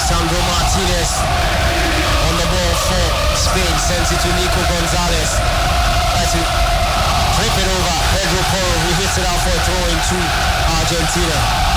Lisandro Martinez on the ball for Spain, sends it to Nico Gonzalez, tries to flip it over Pedro Porro, who hits it out for a throw into Argentina.